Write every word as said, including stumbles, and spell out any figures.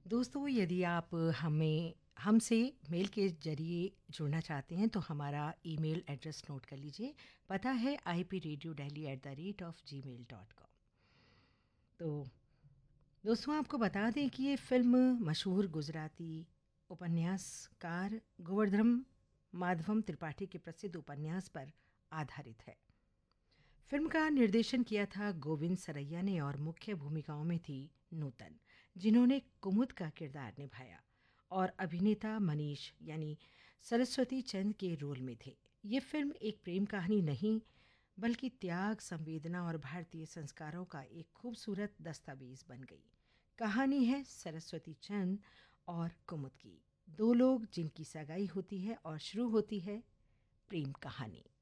दोस्तों, यदि आप हमें हमसे मेल के ज़रिए जुड़ना चाहते हैं तो हमारा ईमेल एड्रेस नोट कर लीजिए। पता है I P radio daily at the rate of ji mail dot com. तो दोस्तों, आपको बता दें कि ये फ़िल्म मशहूर गुजराती उपन्यासकार गोवर्धन माधवम त्रिपाठी के प्रसिद्ध उपन्यास पर आधारित है। फ़िल्म का निर्देशन किया था गोविंद सरैया ने और मुख्य भूमिकाओं में थी नूतन, जिन्होंने कुमुद का किरदार निभाया, और अभिनेता मनीष यानी सरस्वती चंद के रोल में थे। ये फ़िल्म एक प्रेम कहानी नहीं, बल्कि त्याग, संवेदना और भारतीय संस्कारों का एक खूबसूरत दस्तावेज बन गई। कहानी है सरस्वती चंद और कुमुद की, दो लोग जिनकी सगाई होती है और शुरू होती है प्रेम कहानी।